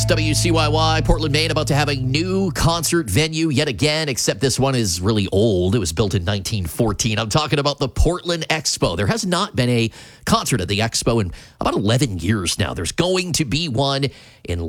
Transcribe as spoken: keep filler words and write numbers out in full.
It's W C Y Y, Portland, Maine, about to have a new concert venue yet again, except this one is really old. It was built in nineteen fourteen. I'm talking about the Portland Expo. There has not been a concert at the Expo in about eleven years now. There's going to be one in